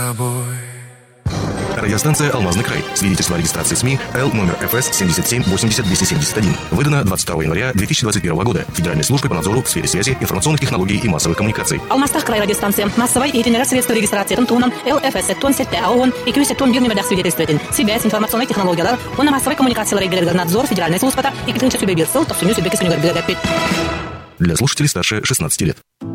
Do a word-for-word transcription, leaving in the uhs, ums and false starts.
Радиостанция «Алмазный край». Свидетельство о регистрации СМИ Л номер эф эс семьдесят семь восемьдесят двести семьдесят один. Выдано двадцать второго января две тысячи двадцать первого года Федеральной службой по надзору в сфере связи, информационных технологий и массовых коммуникаций. Алмастах край радиостанция. Массовой и генерация средств регистрации тонтуном Л эф эс тон сетте аон и кюсе тон бирни медах свидетельствователь. Связь, информационные технологии, он на массовой коммуникации регулярный надзор Федеральной службы и китынча сюбе бирсел, то все нюс беки сунюгар биргапит. Для слушателей старше шестнадцати лет.